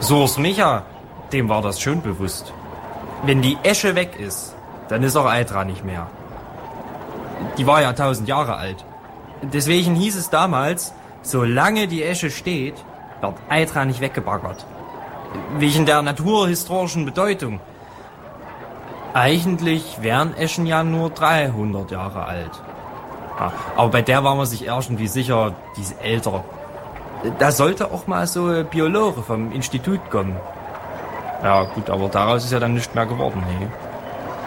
So's Micha, dem war das schon bewusst. Wenn die Esche weg ist, dann ist auch Eitra nicht mehr. Die war ja 1000 Jahre alt. Deswegen hieß es damals, solange die Esche steht, wird Eitra nicht weggebaggert. Wegen der naturhistorischen Bedeutung. Eigentlich wären Eschen ja nur 300 Jahre alt. Ja, aber bei der war man sich irgendwie sicher, die ist älter. Da sollte auch mal so ein Biologe vom Institut kommen. Ja gut, aber daraus ist ja dann nichts mehr geworden. Hey.